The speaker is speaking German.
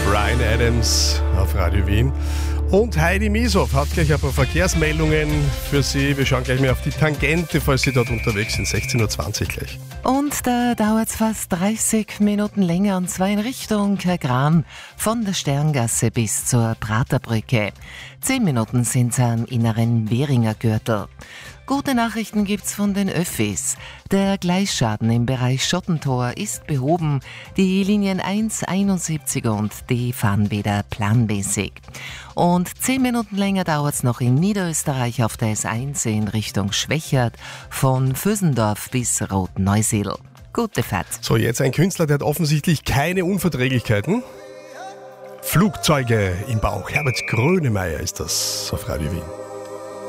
Ryan Adams auf Radio Wien. Und Heidi Mieshoff hat gleich ein paar Verkehrsmeldungen für Sie. Wir schauen gleich mal auf die Tangente, falls Sie dort unterwegs sind. 16.20 Uhr gleich. Und da dauert es fast 30 Minuten länger, und zwar in Richtung Kagran von der Sterngasse bis zur Praterbrücke. 10 Minuten sind es am inneren Währinger Gürtel. Gute Nachrichten gibt's von den Öffis. Der Gleisschaden im Bereich Schottentor ist behoben. Die Linien 1, 71 und D fahren wieder planmäßig. Und 10 Minuten länger dauert's noch in Niederösterreich auf der S1 in Richtung Schwächert von Vösendorf bis Rotneusiedl. Gute Fahrt. So, jetzt ein Künstler, der hat offensichtlich keine Unverträglichkeiten. Flugzeuge im Bauch. Herbert Grönemeyer ist das auf Radio Wien.